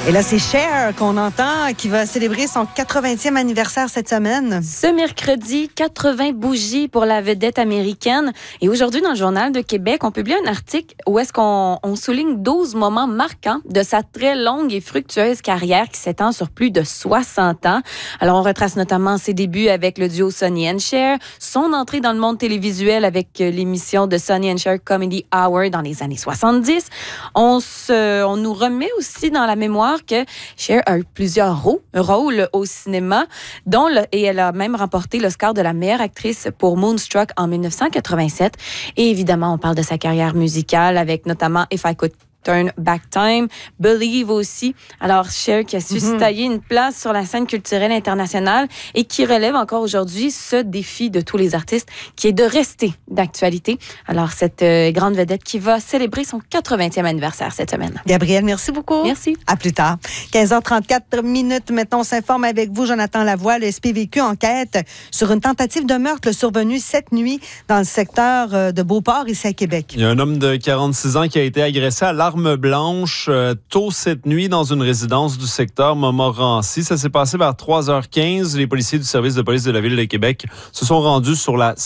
Et là, c'est Cher qu'on entend, qui va célébrer son 80e anniversaire cette semaine. Ce mercredi, 80 bougies pour la vedette américaine. Et aujourd'hui, dans le Journal de Québec, on publie un article où est-ce qu'on souligne 12 moments marquants de sa très longue et fructueuse carrière qui s'étend sur plus de 60 ans. Alors, on retrace notamment ses débuts avec le duo Sonny and Cher, son entrée dans le monde télévisuel avec l'émission de Sonny and Cher Comedy Hour dans les années 70. On nous remet aussi dans la mémoire que Cher a eu plusieurs rôles au cinéma, et elle a même remporté l'Oscar de la meilleure actrice pour Moonstruck en 1987. Et évidemment, on parle de sa carrière musicale avec notamment If I Could Turn Back Time, Believe aussi. Alors, Cher qui a su se tailler une place sur la scène culturelle internationale et qui relève encore aujourd'hui ce défi de tous les artistes qui est de rester d'actualité. Alors, cette grande vedette qui va célébrer son 80e anniversaire cette semaine. Gabrielle, merci beaucoup. Merci. À plus tard. 15h34 minutes. Maintenant, on s'informe avec vous, Jonathan Lavoie. Le SPVQ enquête sur une tentative de meurtre survenue cette nuit dans le secteur de Beauport, ici à Québec. Il y a un homme de 46 ans qui a été agressé à l'arme blanche tôt cette nuit dans une résidence du secteur Montmorency. Ça s'est passé vers 3h15. Les policiers du service de police de la Ville de Québec se sont rendus sur la